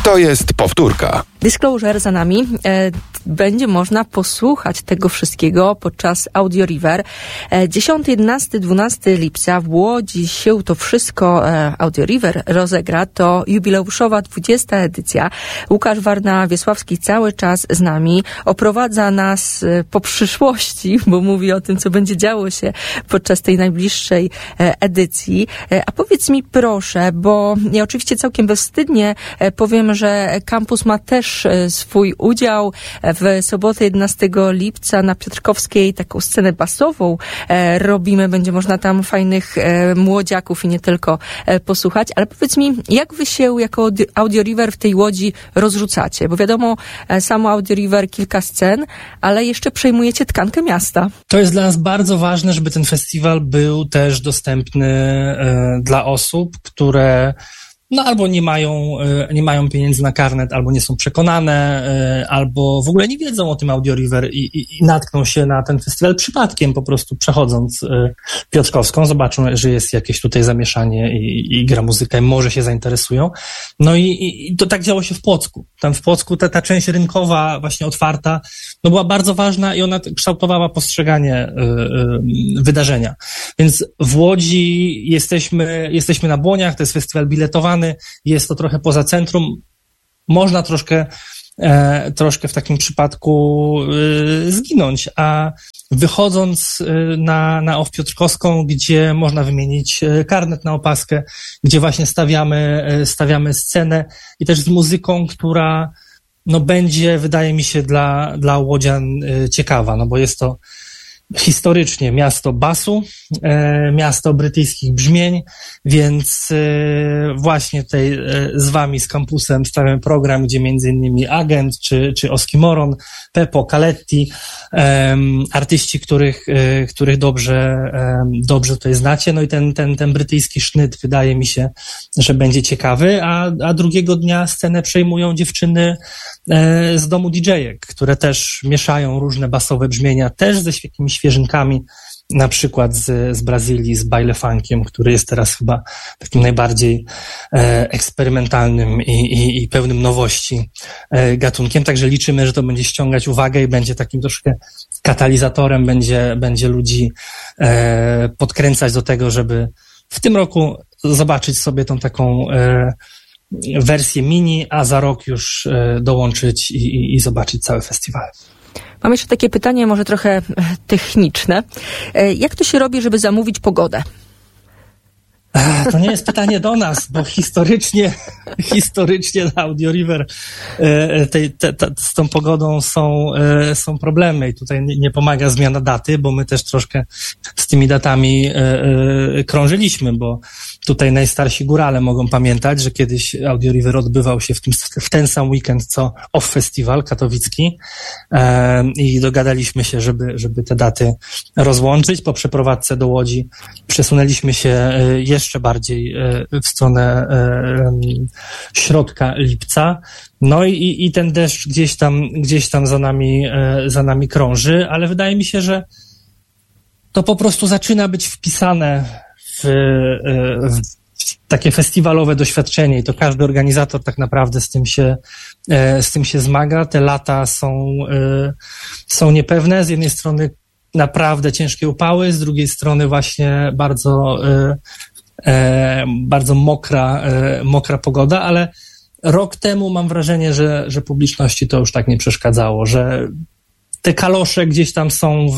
To jest powtórka. Disclosure za nami. Będzie można posłuchać tego wszystkiego podczas Audio River. 10, 11, 12 lipca w Łodzi się to wszystko Audio River rozegra. To jubileuszowa 20. edycja. Łukasz Warna-Wiesławski cały czas z nami. Oprowadza nas po przyszłości, bo mówi o tym, co będzie działo się podczas tej najbliższej edycji. A powiedz mi proszę, bo ja oczywiście całkiem bezwstydnie powiem, że kampus ma też swój udział. W sobotę 11 lipca na Piotrkowskiej taką scenę basową robimy. Będzie można tam fajnych młodziaków i nie tylko posłuchać. Ale powiedz mi, jak wy się jako Audio River w tej Łodzi rozrzucacie? Bo wiadomo, samo Audio River kilka scen, ale jeszcze przejmujecie tkankę miasta. To jest dla nas bardzo ważne, żeby ten festiwal był też dostępny dla osób, które albo nie mają pieniędzy na karnet, albo nie są przekonane, albo w ogóle nie wiedzą o tym Audio River i natkną się na ten festiwal przypadkiem, po prostu przechodząc Piotrkowską, zobaczą, że jest jakieś tutaj zamieszanie i gra muzyka i może się zainteresują. No i to tak działo się w Płocku. Tam w Płocku ta część rynkowa, właśnie otwarta, była bardzo ważna i ona kształtowała postrzeganie wydarzenia. Więc w Łodzi jesteśmy na Błoniach, to jest festiwal biletowany, jest to trochę poza centrum. Można troszkę w takim przypadku zginąć, a wychodząc na OFF Piotrkowską, gdzie można wymienić karnet na opaskę, gdzie właśnie stawiamy scenę i też z muzyką, która będzie, wydaje mi się, dla łodzian ciekawa, bo jest to historycznie miasto basu, miasto brytyjskich brzmień, więc właśnie tutaj z wami, z kampusem stawiamy program, gdzie między innymi Agent, czy Oskimoron, Pepo, Kaletti, artyści, których dobrze tutaj znacie, no i ten brytyjski sznyt wydaje mi się, że będzie ciekawy, a drugiego dnia scenę przejmują dziewczyny z domu DJ-ek, które też mieszają różne basowe brzmienia, też ze jakimiś świeżynkami, na przykład z Brazylii, z baile funkiem, który jest teraz chyba takim najbardziej eksperymentalnym i pełnym nowości gatunkiem. Także liczymy, że to będzie ściągać uwagę i będzie takim troszkę katalizatorem, będzie ludzi podkręcać do tego, żeby w tym roku zobaczyć sobie tą taką wersję mini, a za rok już dołączyć i zobaczyć cały festiwal. Mam jeszcze takie pytanie, może trochę techniczne. Jak to się robi, żeby zamówić pogodę? To nie jest pytanie do nas, bo historycznie na Audio River z tą pogodą są problemy i tutaj nie pomaga zmiana daty, bo my też troszkę z tymi datami krążyliśmy, bo tutaj najstarsi górale mogą pamiętać, że kiedyś Audio River odbywał się w ten sam weekend, co OFF Festiwal katowicki i dogadaliśmy się, żeby te daty rozłączyć. Po przeprowadzce do Łodzi przesunęliśmy się jeszcze bardziej w stronę środka lipca. No i ten deszcz gdzieś tam za nami krąży, ale wydaje mi się, że to po prostu zaczyna być wpisane w takie festiwalowe doświadczenie i to każdy organizator tak naprawdę z tym się zmaga. Te lata są niepewne. Z jednej strony naprawdę ciężkie upały, z drugiej strony właśnie bardzo mokra pogoda, ale rok temu mam wrażenie, że publiczności to już tak nie przeszkadzało, że te kalosze gdzieś tam są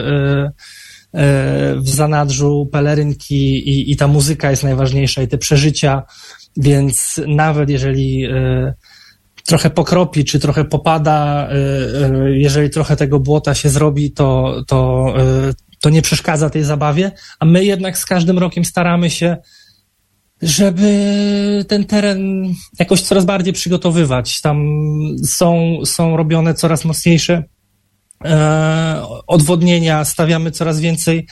w zanadrzu, pelerynki i ta muzyka jest najważniejsza i te przeżycia, więc nawet jeżeli trochę pokropi, czy trochę popada, jeżeli trochę tego błota się zrobi, to nie przeszkadza tej zabawie, a my jednak z każdym rokiem staramy się, żeby ten teren jakoś coraz bardziej przygotowywać. Tam są robione coraz mocniejsze odwodnienia, stawiamy coraz więcej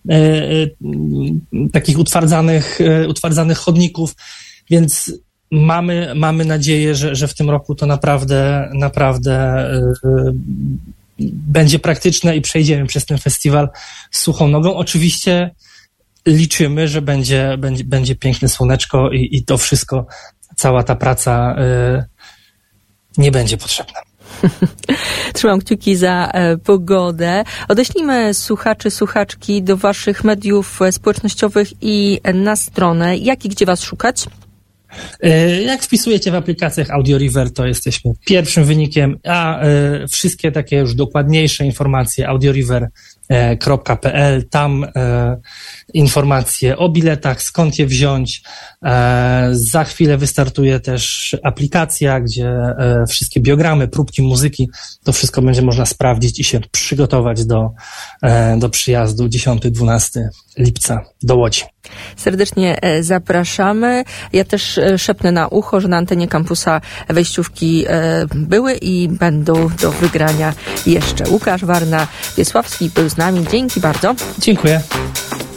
takich utwardzanych chodników, więc mamy nadzieję, że w tym roku to naprawdę będzie praktyczne i przejdziemy przez ten festiwal z suchą nogą. Oczywiście liczymy, że będzie piękne słoneczko i to wszystko cała ta praca nie będzie potrzebna. Trzymam kciuki za pogodę. Odeślijmy słuchaczy, słuchaczki do waszych mediów społecznościowych i na stronę. Jak i gdzie was szukać? Jak wpisujecie w aplikacjach AudioRiver, to jesteśmy pierwszym wynikiem, a wszystkie takie już dokładniejsze informacje audioriver.pl, tam informacje o biletach, skąd je wziąć. Za chwilę wystartuje też aplikacja, gdzie wszystkie biogramy, próbki muzyki, to wszystko będzie można sprawdzić i się przygotować do przyjazdu 10-12 lipca do Łodzi. Serdecznie zapraszamy. Ja też szepnę na ucho, że na antenie kampusa wejściówki były i będą do wygrania jeszcze. Łukasz Warna-Wiesławski był z nami. Dzięki bardzo. Dziękuję.